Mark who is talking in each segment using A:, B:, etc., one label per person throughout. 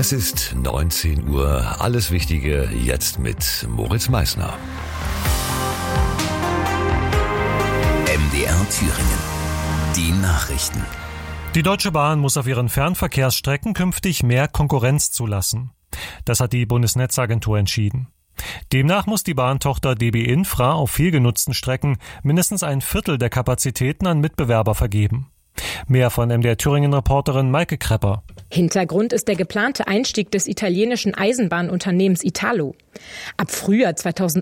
A: Es ist 19 Uhr. Alles Wichtige jetzt mit Moritz Meissner.
B: MDR Thüringen. Die Nachrichten.
C: Die Deutsche Bahn muss auf ihren Fernverkehrsstrecken künftig mehr Konkurrenz zulassen. Das hat die Bundesnetzagentur entschieden. Demnach muss die Bahntochter DB Infra auf viel genutzten Strecken mindestens ein Viertel der Kapazitäten an Mitbewerber vergeben. Mehr von MDR Thüringen-Reporterin Maike Krepper.
D: Hintergrund ist der geplante Einstieg des italienischen Eisenbahnunternehmens Italo. Ab Frühjahr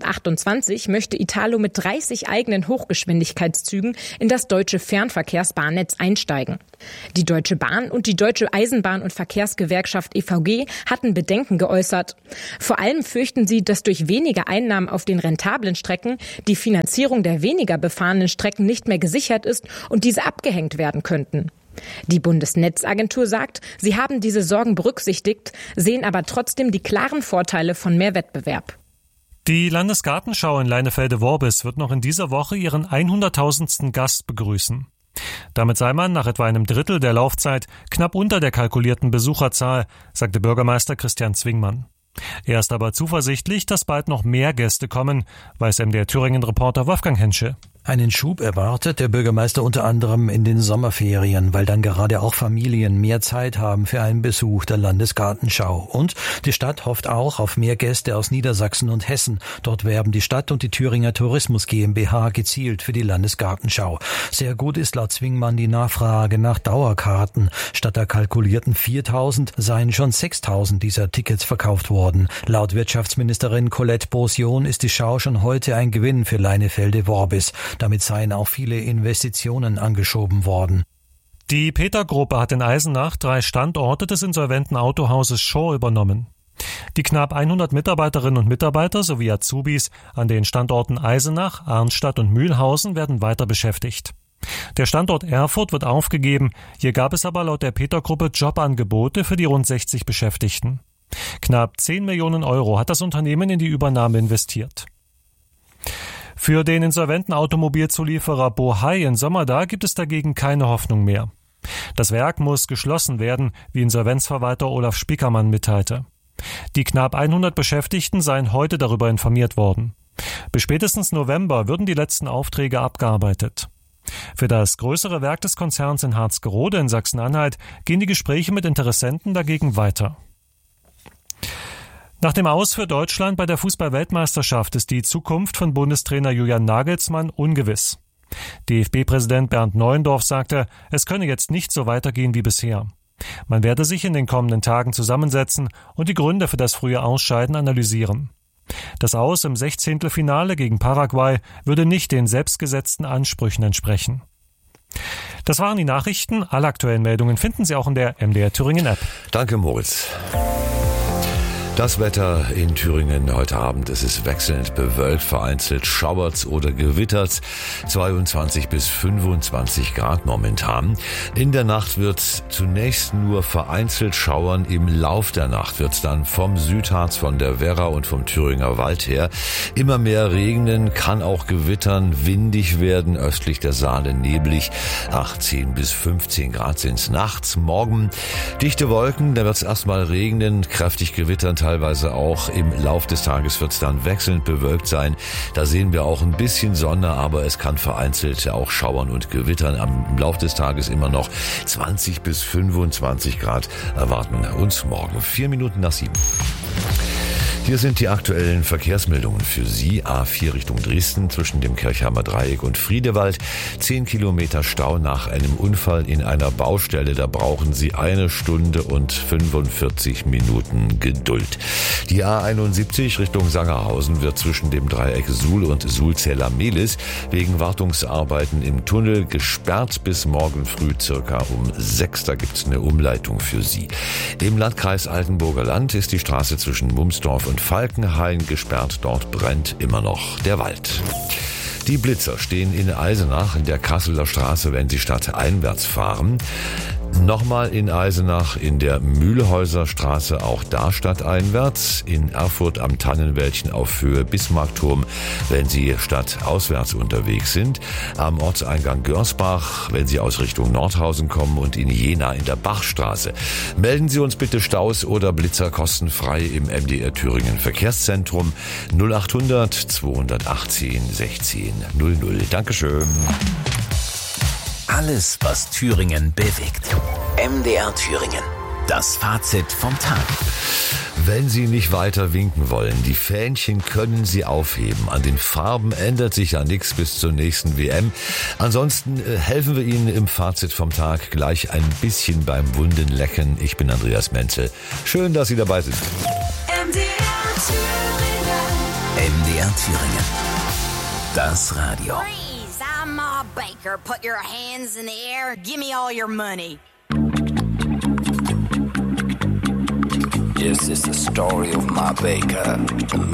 D: 2028 möchte Italo mit 30 eigenen Hochgeschwindigkeitszügen in das deutsche Fernverkehrsbahnnetz einsteigen. Die Deutsche Bahn und die Deutsche Eisenbahn- und Verkehrsgewerkschaft EVG hatten Bedenken geäußert. Vor allem fürchten sie, dass durch weniger Einnahmen auf den rentablen Strecken die Finanzierung der weniger befahrenen Strecken nicht mehr gesichert ist und diese abgehängt werden könnten. Die Bundesnetzagentur sagt, sie haben diese Sorgen berücksichtigt, sehen aber trotzdem die klaren Vorteile von mehr Wettbewerb.
C: Die Landesgartenschau in Leinefelde-Worbis wird noch in dieser Woche ihren 100.000. Gast begrüßen. Damit sei man nach etwa einem Drittel der Laufzeit knapp unter der kalkulierten Besucherzahl, sagte Bürgermeister Christian Zwingmann. Er ist aber zuversichtlich, dass bald noch mehr Gäste kommen, weiß MDR Thüringen-Reporter Wolfgang Henschel.
E: Einen Schub erwartet der Bürgermeister unter anderem in den Sommerferien, weil dann gerade auch Familien mehr Zeit haben für einen Besuch der Landesgartenschau. Und die Stadt hofft auch auf mehr Gäste aus Niedersachsen und Hessen. Dort werben die Stadt und die Thüringer Tourismus GmbH gezielt für die Landesgartenschau. Sehr gut ist laut Zwingmann die Nachfrage nach Dauerkarten. Statt der kalkulierten 4.000 seien schon 6.000 dieser Tickets verkauft worden. Laut Wirtschaftsministerin Colette Beausion ist die Schau schon heute ein Gewinn für Leinefelde-Worbis. Damit seien auch viele Investitionen angeschoben worden.
C: Die Peter-Gruppe hat in Eisenach 3 Standorte des insolventen Autohauses Shaw übernommen. Die knapp 100 Mitarbeiterinnen und Mitarbeiter sowie Azubis an den Standorten Eisenach, Arnstadt und Mühlhausen werden weiter beschäftigt. Der Standort Erfurt wird aufgegeben, hier gab es aber laut der Peter-Gruppe Jobangebote für die rund 60 Beschäftigten. Knapp 10 Millionen Euro hat das Unternehmen in die Übernahme investiert. Für den insolventen Automobilzulieferer Bohai in Sommerda gibt es dagegen keine Hoffnung mehr. Das Werk muss geschlossen werden, wie Insolvenzverwalter Olaf Spiekermann mitteilte. Die knapp 100 Beschäftigten seien heute darüber informiert worden. Bis spätestens November würden die letzten Aufträge abgearbeitet. Für das größere Werk des Konzerns in Harzgerode in Sachsen-Anhalt gehen die Gespräche mit Interessenten dagegen weiter. Nach dem Aus für Deutschland bei der Fußball-Weltmeisterschaft ist die Zukunft von Bundestrainer Julian Nagelsmann ungewiss. DFB-Präsident Bernd Neuendorf sagte, es könne jetzt nicht so weitergehen wie bisher. Man werde sich in den kommenden Tagen zusammensetzen und die Gründe für das frühe Ausscheiden analysieren. Das Aus im 16. Finale gegen Paraguay würde nicht den selbstgesetzten Ansprüchen entsprechen. Das waren die Nachrichten. Alle aktuellen Meldungen finden Sie auch in der MDR Thüringen App.
A: Danke, Moritz. Das Wetter in Thüringen heute Abend, es ist wechselnd bewölkt, vereinzelt schauert's oder gewittert's, 22 bis 25 Grad momentan. In der Nacht wird's zunächst nur vereinzelt schauern, im Lauf der Nacht wird's dann vom Südharz, von der Werra und vom Thüringer Wald her immer mehr regnen, kann auch gewittern, windig werden, östlich der Saale neblig, 18 bis 15 Grad sind's nachts. Morgen dichte Wolken, da wird's erstmal regnen, kräftig gewittern, teilweise auch im Lauf des Tages wird es dann wechselnd bewölkt sein. Da sehen wir auch ein bisschen Sonne, aber es kann vereinzelt auch schauern und gewittern. Im Lauf des Tages immer noch 20 bis 25 Grad erwarten uns morgen. 4 Minuten nach 7. Hier sind die aktuellen Verkehrsmeldungen für Sie. A4 Richtung Dresden zwischen dem Kirchheimer Dreieck und Friedewald. 10 Kilometer Stau nach einem Unfall in einer Baustelle. Da brauchen Sie 1 Stunde und 45 Minuten Geduld. Die A71 Richtung Sangerhausen wird zwischen dem Dreieck Suhl und Sulzella-Mehlis wegen Wartungsarbeiten im Tunnel gesperrt bis morgen früh circa um 6. Da gibt's eine Umleitung für Sie. Im Landkreis Altenburger Land ist die Straße zwischen Mumsdorf und Falkenhain gesperrt. Dort brennt immer noch der Wald. Die Blitzer stehen in Eisenach in der Kasseler Straße, wenn Sie stadteinwärts fahren. Nochmal in Eisenach in der Mühlhäuser Straße, auch da stadteinwärts. In Erfurt am Tannenwäldchen auf Höhe Bismarckturm, wenn Sie stadtauswärts unterwegs sind. Am Ortseingang Görsbach, wenn Sie aus Richtung Nordhausen kommen, und in Jena in der Bachstraße. Melden Sie uns bitte Staus oder Blitzer kostenfrei im MDR Thüringen Verkehrszentrum 0800 218 16 00. Dankeschön.
B: Alles, was Thüringen bewegt. MDR Thüringen. Das Fazit vom Tag.
A: Wenn Sie nicht weiter winken wollen, die Fähnchen können Sie aufheben. An den Farben ändert sich ja nichts bis zur nächsten WM. Ansonsten helfen wir Ihnen im Fazit vom Tag gleich ein bisschen beim Wundenlecken. Ich bin Andreas Menzel. Schön, dass Sie dabei sind.
B: MDR Thüringen. Das Radio.
F: I'm Ma Baker. Put your hands in the air. Give me all your money.
G: This is the story of Ma Baker.